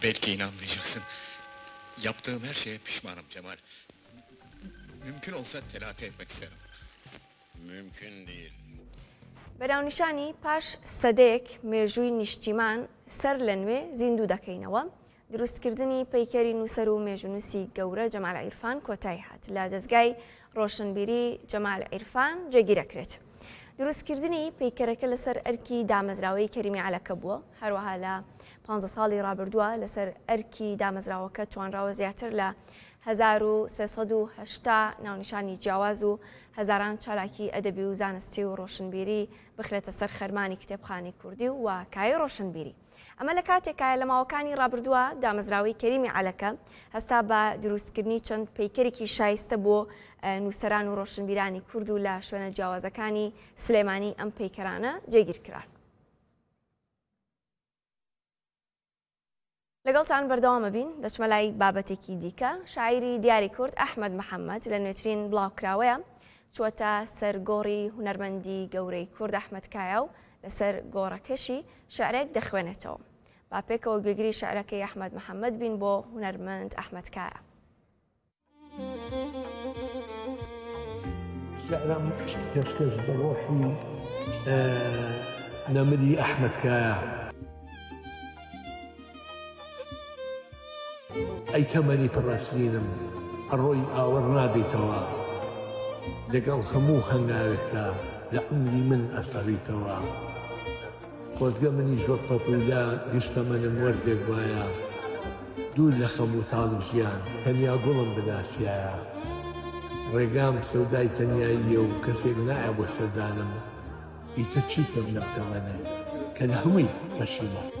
Belki inanmayacaksın. Yaptığım her şeye pişmanım Cemal. Mümkün olsa telafi etmek isterim. Mümkün değil. بەناونیشانی پاش سەدەیەک مێژووی نیشتیمان سەر لە نوێ زیندوو دەکەینەوە. دروستکردنی پەیکەری نووسەر و مێژونووسی گەورە جەمال عیرفان کۆتایی هات لە دەستگای ڕۆشنبیری جەمال عیرفان جێگیرەکرێت. دروستکردنی پەیکەرەکە لەسەر ئەرکی دامەزراوەی کەریمی عەلەکە بووە، هەروەها لە 15 ساڵی ڕابردووە لەسەر ئەرکی دامەزراوەکە توانراوە زیاتر لە 1380 ناونیشانی جیاواز و هەزاران چالاکی ئەدەبی و زانستی و ڕۆشنبیری بخرێتە سەر خەرمانی کتێبخانەی کوردی و واکای ڕۆشنبیری. ئەمە لە کاتێکایە لە ماوەکانی ڕابردووە دامەزراوەی کەریمی عەلەکە هەستا بە دروستکردنی چەند پەیکەرێکی شایستە بۆ نووسەران و ڕۆشنبیرانی کورد و لە شوێنە جیاوازەکانی سلێمانی ئەم پەیکەرانە جێگیرکران. لەگەڵتان بەردەوامە بین دەچمە لای بابەتێکی دیکە. شاعیری دیاری کورد ئەحمەد محەممەد لە نوێترین بڵاوکراوەیە چوەتە سەرگۆڕی هونەرمەندی گەورەی کورد ئەحمەد کایە و لەسەر گۆڕەکەشی شعرێک دەخوێنێتەوە. با پێکەوە گوێگری شعرەکەی ئەحمەد محەممەد بین بۆ هونەرمەند ئەحمەد کایە. شعرم پێشکەش بە ڕۆحی نەمری ئەحمەد کایە. ئەی کەمەنی پڕەسرینم ئەڕۆی ئاوەڕ نادەیتەوە، لەگەڵ هەموو هەنگاوێکدا لە عمری من ئەسەڕیتەوە. خۆزگە منیش وەک پەپوولا گشتە منم وەرزێک وایە، دوور لە خەم و تاڵی ژیان تەنیا گوڵم بناسیایە. ڕێگام سەودای تەنیاییە و کەسێک نایە بۆ سەردانم، ئیتر چی پێم نەبتەوەنێ کە لە هەمووی پەشیمە.